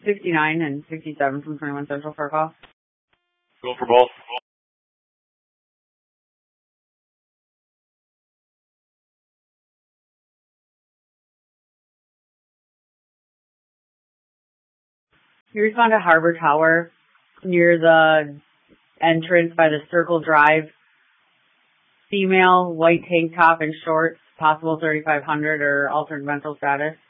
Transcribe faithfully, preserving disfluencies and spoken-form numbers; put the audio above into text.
sixty-nine and sixty-seven from twenty-one Central for a call. Go for both. You respond to Harbor Tower near the entrance by the Circle Drive. Female, white tank top and shorts, possible thirty-five hundred or altered mental status.